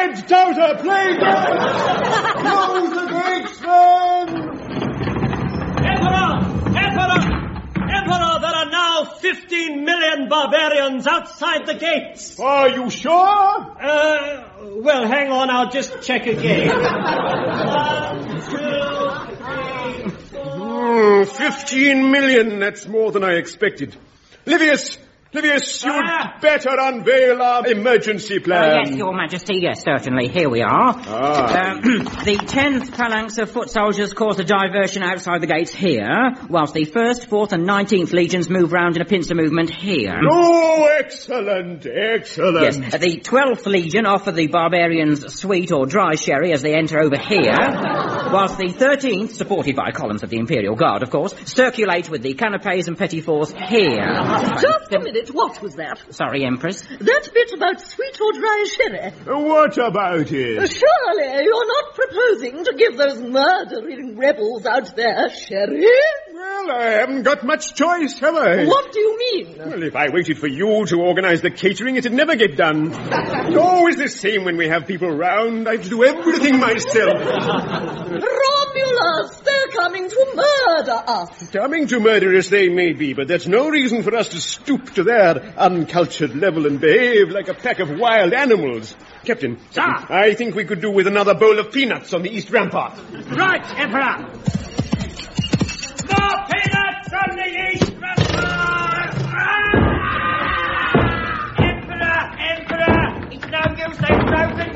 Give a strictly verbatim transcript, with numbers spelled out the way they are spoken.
Red Doubter, play dead! Close the gates, then! Emperor! Emperor! Emperor, there are now fifteen million barbarians outside the gates. Are you sure? Uh, well, hang on, I'll just check again. One, two, three, four... Mm, Fifteen million, that's more than I expected. Livius! Livius, you'd Ah. better unveil our emergency plan. Uh, yes, Your Majesty, yes, certainly. Here we are. Ah. Um, the tenth phalanx of foot soldiers caused a diversion outside the gates here, whilst the first, fourth and nineteenth legions move round in a pincer movement here. Oh, excellent, excellent. Yes, uh, the twelfth legion offer the barbarians sweet or dry sherry as they enter over here, whilst the thirteenth, supported by columns of the Imperial Guard, of course, circulate with the canapes and petits fours here. Just a minute, what was that? Sorry, Empress. That bit about sweet or dry sherry. What about it? Surely you're not proposing to give those murdering rebels out there sherry? Well, I haven't got much choice, have I? What do you mean? Well, if I waited for you to organize the catering, it'd never get done. It's always the same when we have people round. I have to do everything myself. Romulus, they're coming to murder us. Coming to murder as they may be, but that's no reason for us to stoop to their uncultured level and behave like a pack of wild animals. Captain, Sir. Captain, I think we could do with another bowl of peanuts on the east rampart. Right, Emperor! More peanuts on the east rampart! Ah! Emperor! Emperor! It's no use, they've broken